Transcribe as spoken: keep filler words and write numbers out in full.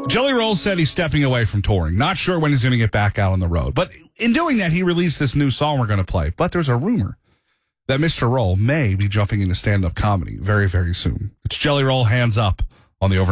Jelly Roll said he's stepping away from touring. Not sure when he's going to get back out on the road. But in doing that, he released this new song we're going to play. But there's a rumor that Mister Roll may be jumping into stand-up comedy very, very soon. It's Jelly Roll, Hands Up on the Over.